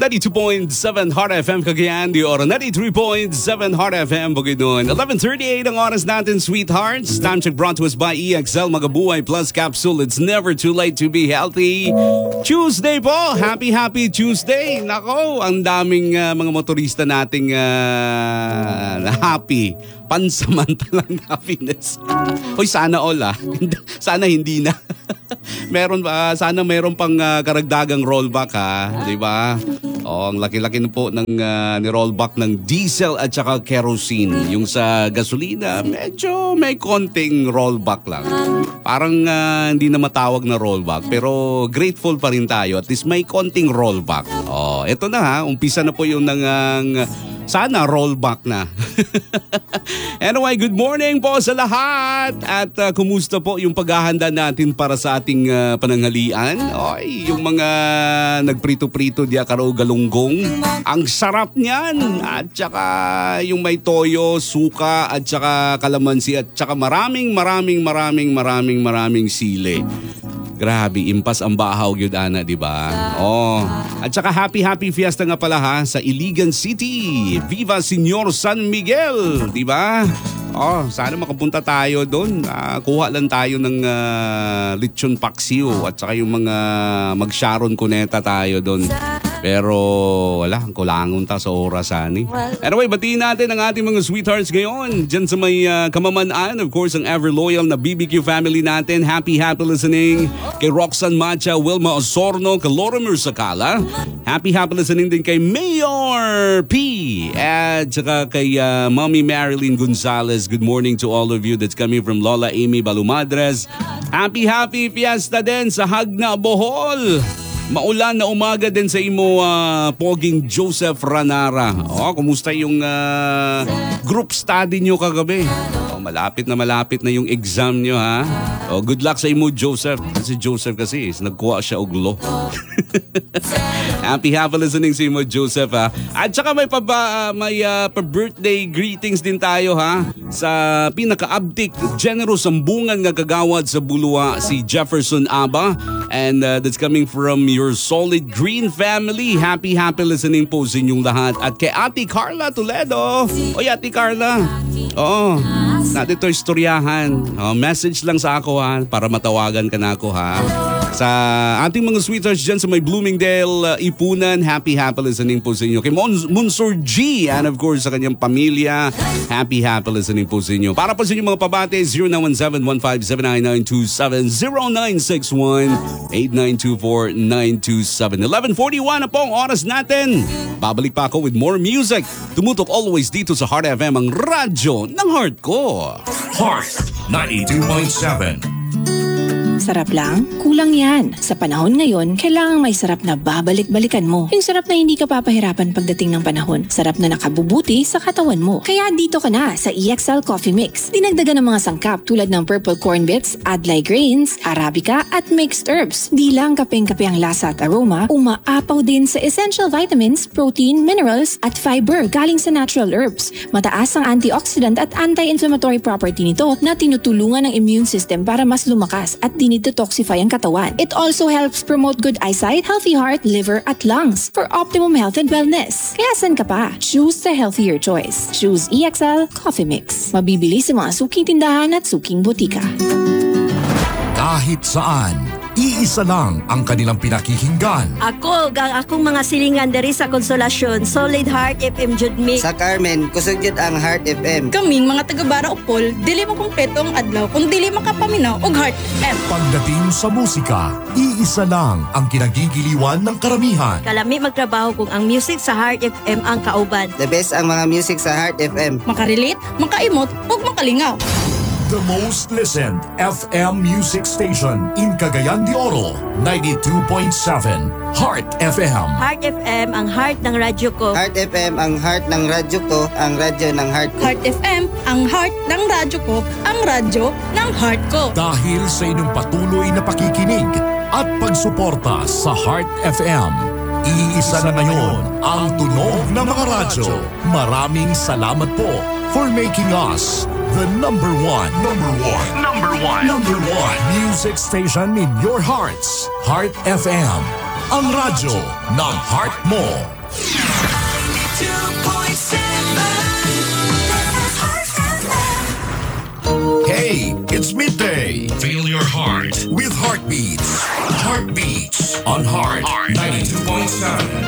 92.7 Heart FM Cagayan de Oro, 93.7 Heart FM Bukidnon. 11:38 ang oras natin, sweethearts. Time check brought to us by EXL Magabuhay Plus Capsule. It's never too late to be healthy. Tuesday po! Happy Tuesday! Nako, ang daming mga motorista nating happy. Pansamantalang happiness. Hoy, sana all Sana hindi na. Sana meron pang karagdagang rollback di ba? Ang laki-laki na po ng ni-rollback ng diesel at saka kerosene. Yung sa gasolina, medyo may konting rollback lang. Parang hindi na matawag na rollback, pero grateful pa rin tayo. At least may konting rollback. Eto na umpisa na po yung sana rollback na. Anyway, good morning po sa lahat. At kumusta po yung paghahanda natin para sa ating pananghalian? Yung mga nagprito-prito diya karo galunggong. Ang sarap niyan. At saka yung may toyo, suka, at saka kalamansi, at saka maraming sili. Grabe, impas ang bahaw yun, Ana, di ba? At saka happy fiesta nga pala sa Iligan City. Viva Señor San Miguel, di ba? Sana makapunta tayo doon. Kuha lang tayo ng lechon paksiw at saka yung mga mag-Sharon Cuneta tayo doon. Pero wala, ang kulangon ta sa orasan Anyway, batiin natin ang ating mga sweethearts ngayon. Diyan sa may Kamamanaan, of course, ang ever loyal na BBQ family natin. Happy listening. Kay Roxanne Macha, Wilma Osorno, kay Lorimer Sakala. Happy listening din kay Mayor P. At saka kay Mommy Marilyn Gonzalez. Good morning to all of you that's coming from Lola Amy Balumadres. Happy fiesta din sa Hagna, Bohol. Maulan na umaga din sa imo, Poging Joseph Ranara. Kumusta yung group study nyo kagabi? Malapit na yung exam nyo, good luck sa imo, Joseph. Si Joseph kasi nagkuha siya og law. Happy listening sa imo, Joseph, At saka may pa-birthday greetings din tayo, sa pinaka-abtik, generous ang bungan nga kagawad sa Bulua, si Jefferson Aba. And that's coming from your Solid Green family. Happy listening po sa inyong lahat. At kay Ate Carla Toledo. Oy, Ate Carla. Natin ito istoryahan. Message lang sa ako para matawagan ka na ako Sa ating mga sweethearts dyan sa may Bloomingdale, Ipunan, happy listening po sa inyo. Kay Monsor G, and of course sa kanyang pamilya, happy listening po sa inyo. Para po sa inyong mga pabate, 0917-157-9927, 0924-927. 11:41 na po ang oras natin. Babalik pa ako with more music. Tumutok always dito sa Heart FM, ang radyo ng heart ko. Heart 92.7. Sarap lang? Kulang yan. Sa panahon ngayon, kailangang may sarap na babalik-balikan mo. Yung sarap na hindi ka papahirapan pagdating ng panahon. Sarap na nakabubuti sa katawan mo. Kaya dito ka na sa EXL Coffee Mix. Dinagdagan ng mga sangkap tulad ng purple corn bits, adlai grains, arabica at mixed herbs. Di lang kapeng-kape ang lasa at aroma, umaapaw din sa essential vitamins, protein, minerals at fiber galing sa natural herbs. Mataas ang antioxidant at anti-inflammatory property nito na tinutulungan ng immune system para mas lumakas at detoxify ang katawan. It also helps promote good eyesight, healthy heart, liver, at lungs for optimum health and wellness. Kaya san ka pa? Choose the healthier choice. Choose EXL Coffee Mix. Mabibili sa mga suking tindahan at suking butika. Kahit saan, iisa lang ang kanilang pinakikinggan. Ako, akong mga silingan diri sa Konsolasyon, Solid Heart FM Jud Mi. Sa Carmen, kusog jud ang Heart FM. Kaming mga taga-Bara Upol, dili mo kumpleto ang adlaw kung dili makapaminaw og Heart FM. Pagdating sa musika, iisa lang ang kinagigiliwan ng karamihan. Kalami magtrabaho kung ang music sa Heart FM ang kauban. The best ang mga music sa Heart FM. Makarelate, makaimot, ug makalingaw. The most listened FM music station in Cagayan de Oro, 92.7 Heart FM. Heart FM ang heart ng radyo ko. Heart FM ang heart ng radyo ko, ang radyo ng heart ko. Heart FM ang heart ng radyo ko, ang radyo ng heart ko. Dahil sa inyong patuloy na pakikinig at pagsuporta sa Heart FM, iisa na ngayon ang tunog ng mga radyo. Maraming salamat po for making us the number one music station in your hearts. Heart FM. ang radyo ng heart mo. Hey, it's midday. Feel your heart with Heartbeats. Heartbeats on Heart 92.7.